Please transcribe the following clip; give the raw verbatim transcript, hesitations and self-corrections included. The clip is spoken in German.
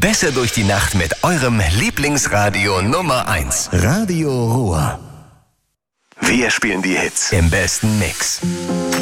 Besser durch die Nacht mit eurem Lieblingsradio Nummer eins. Radio Ruhr. Wir spielen die Hits im besten Mix.